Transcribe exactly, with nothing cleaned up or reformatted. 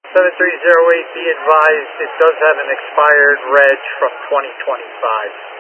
seven three zero eight, be advised it does have an expired reg from twenty twenty-five.